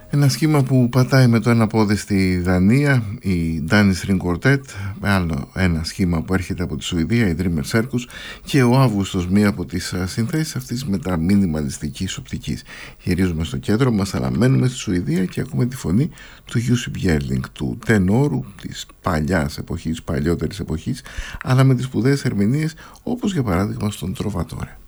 Ένα σχήμα που πατάει με το ένα πόδι στη Δανία, η Danish String Quartet, με άλλο ένα σχήμα που έρχεται από τη Σουηδία, η Dreamer Circus, και ο Αύγουστος, μία από τις συνθέσεις αυτής μεταμινιμαλιστικής οπτικής. Γυρίζουμε στο κέντρο μας, αλλά μένουμε στη Σουηδία και ακούμε τη φωνή του Jussi Björling, του τενόρου της παλιάς εποχής, παλιότερης εποχής, αλλά με τις σπουδαίες ερμηνείες, όπως για παράδειγμα στον Τροβατόρε.